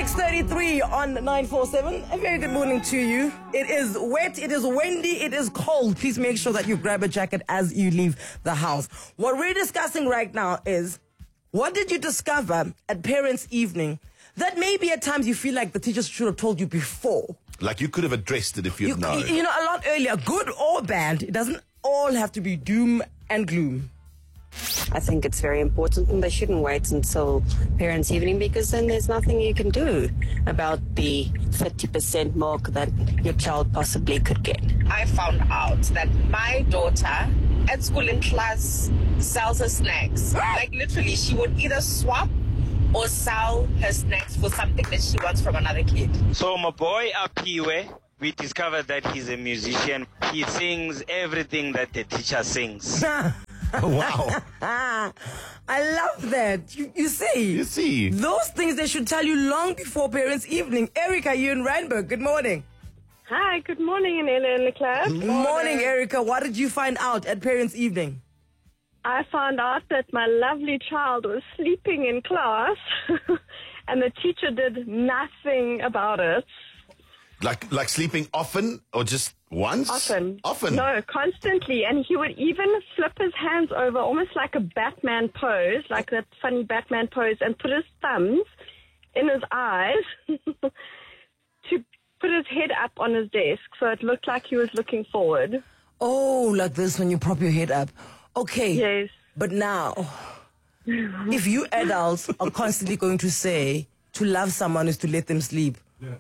6:33 on 947. A very good morning to you. It is wet, it is windy, it is cold. Please make sure that you grab a jacket as you leave the house. What we're discussing right now is, what did you discover at Parents' Evening that maybe at times you feel like the teachers should have told you before? Like you could have addressed it if you'd known. You know, a lot earlier, good or bad. It doesn't all have to be doom and gloom. I think it's very important, and they shouldn't wait until Parents' Evening, because then there's nothing you can do about the 30% mark that your child possibly could get. I found out that my daughter at school in class sells her snacks. Like literally, she would either swap or sell her snacks for something that she wants from another kid. So my boy Apiwe, we discovered that he's a musician. He sings everything that the teacher sings. Wow. I love that. You see? You see. Those things they should tell you long before Parents' Evening. Erica, you're in Randburg. Good morning. Hi, good morning, Anela and Leclerc. Good morning, Erica. What did you find out at Parents' Evening? I found out that my lovely child was sleeping in class and the teacher did nothing about it. Like sleeping often or just once? Often. No, constantly. And he would even flip his hands over almost like a Batman pose, like that funny Batman pose, and put his thumbs in his eyes to put his head up on his desk so it looked like he was looking forward. Oh, like this when you prop your head up. Okay. Yes. But now, if you adults are constantly going to say to love someone is to let them sleep,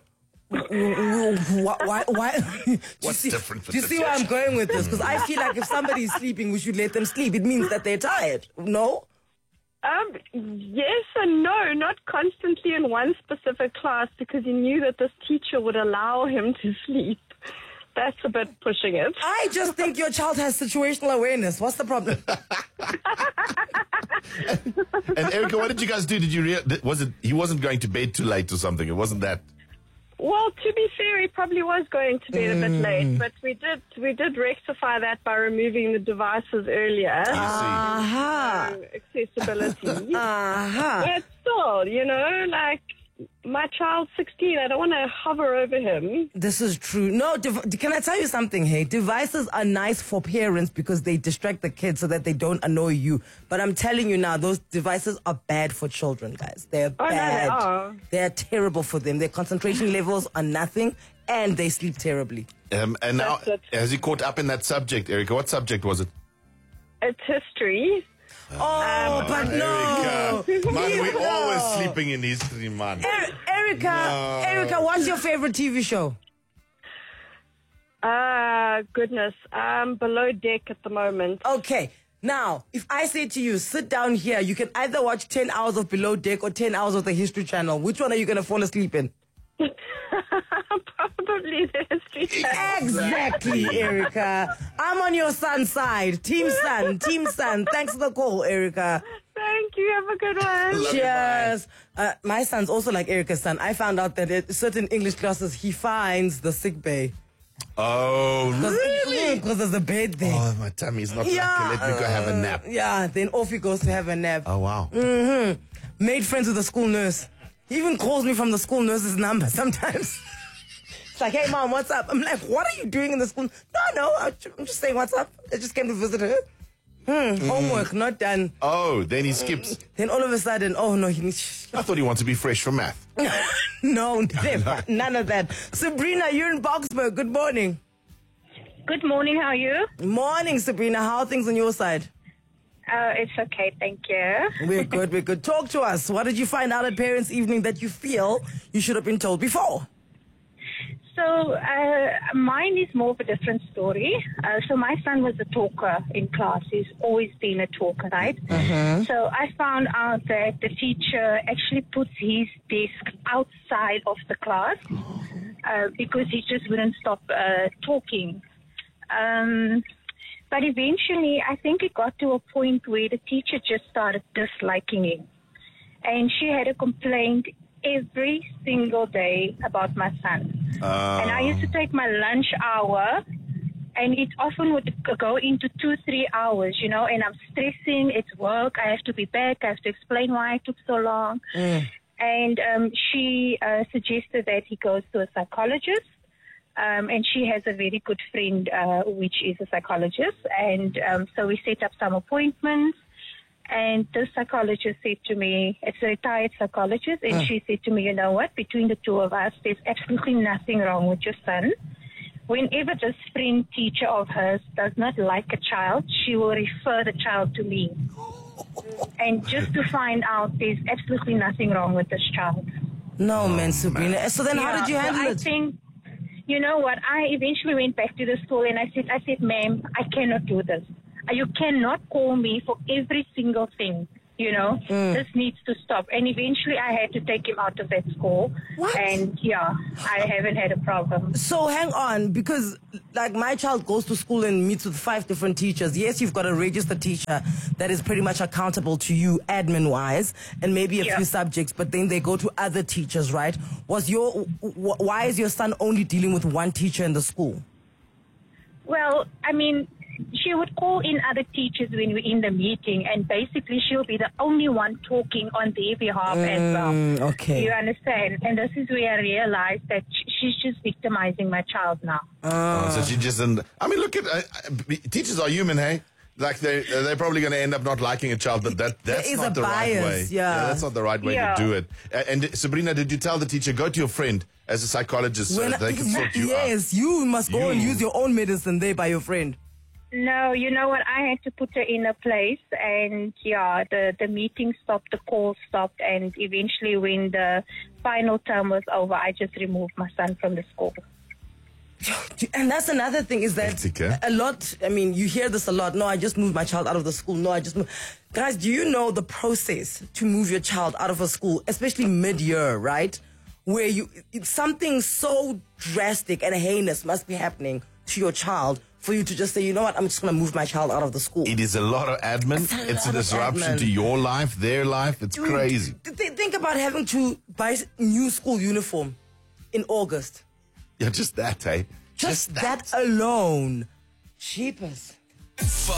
why? What's different for Do you see where I'm going with this? Because I feel like if somebody is sleeping, we should let them sleep. It means that they're tired. No? Yes and no, not constantly in one specific class, because he knew that this teacher would allow him to sleep. That's a bit pushing it. I just think your child has situational awareness. What's the problem? And Erica, what did you guys do? Did you was it he wasn't going to bed too late or something? It wasn't that. Well, to be fair, he probably was going to bed a bit late, but we did rectify that by removing the devices earlier. Accessibility. But still, you know, like, my child's 16. I don't want to hover over him. This is true. No, can I tell you something, hey? Devices are nice for parents because they distract the kids so that they don't annoy you. But I'm telling you now, those devices are bad for children, guys. They're bad. No, they are. They're terrible for them. Their concentration levels are nothing, and they sleep terribly. And now, has he caught up in that subject, Erica? What subject was it? It's history. But no. Erica, man, we're always sleeping in history, man. Erica, what's your favorite TV show? Goodness. Below Deck at the moment. Okay. Now, if I say to you, sit down here, you can either watch 10 hours of Below Deck or 10 hours of the History Channel. Which one are you going to fall asleep in? Probably the History Channel. Exactly, Erica. I'm on your son's side. Team Son. Thanks for the call, Erica. Thank you. Have a good one. Cheers. My son's also like Erica's son. I found out that at certain English classes, he finds the sick bay. Oh, really? Because there's a bed there. Oh, my tummy's not lucky. Let me go have a nap. Yeah, then off he goes to have a nap. Oh, wow. Made friends with the school nurse. He even calls me from the school nurse's number sometimes. It's like, hey, Mom, what's up? I'm like, what are you doing in the school? No, I'm just saying what's up. I just came to visit her. Homework, not done. Oh, then he skips. Then all of a sudden, oh, no, he needs... I thought he wanted to be fresh for math. No, never. None of that. Sabrina, you're in Boksburg. Good morning. Good morning. How are you? Morning, Sabrina. How are things on your side? It's okay. Thank you. We're good. Talk to us. What did you find out at Parents' Evening that you feel you should have been told before? So mine is more of a different story. So my son was a talker in class. He's always been a talker, right? So I found out that the teacher actually puts his desk outside of the class because he just wouldn't stop talking. But eventually, I think it got to a point where the teacher just started disliking him. And she had a complaint every single day about my son. And I used to take my lunch hour, and it often would go into 2-3 hours, you know, and I'm stressing, it's work, I have to be back, I have to explain why it took so long. And she suggested that he goes to a psychologist. And she has a very good friend, which is a psychologist. And so we set up some appointments. And the psychologist said to me, it's a retired psychologist, and she said to me, you know what, between the two of us, there's absolutely nothing wrong with your son. Whenever this friend teacher of hers does not like a child, she will refer the child to me. And just to find out there's absolutely nothing wrong with this child. No, man, Sabrina. So then how did you handle it? I think, you know what, I eventually went back to the school and I said, ma'am, I cannot do this. You cannot call me for every single thing, you know. This needs to stop. And eventually I had to take him out of that school. What? And yeah, I haven't had a problem. So hang on, because like my child goes to school and meets with 5 different teachers. Yes, you've got a registered teacher that is pretty much accountable to you admin-wise and maybe a few subjects, but then they go to other teachers, right? Why is your son only dealing with one teacher in the school? Well, I mean, she would call in other teachers when we're in the meeting, and basically she'll be the only one talking on their behalf as well. Okay. You understand? And this is where I realized that she's just victimizing my child now. So she just didn't. I mean, look at teachers are human, hey? Like they're probably going to end up not liking a child, but that's not the right way. Yeah, that's not the right way to do it. And Sabrina, did you tell the teacher, go to your friend as a psychologist so they can sort you out? Yes, you must go and use your own medicine there by your friend. No, you know what? I had to put her in a place, and yeah, the meeting stopped, the call stopped, and eventually when the final term was over, I just removed my son from the school. And that's another thing is that a lot, I mean, you hear this a lot. No, I just moved my child out of the school. No, I just moved. Guys, do you know the process to move your child out of a school, especially mid-year, right? Where something so drastic and heinous must be happening to your child for you to just say, you know what, I'm just going to move my child out of the school. It is a lot of admin. It's a disruption to your life, their life. It's crazy. Think about having to buy new school uniform in August. Yeah, just that, eh? Just that alone. Cheapest.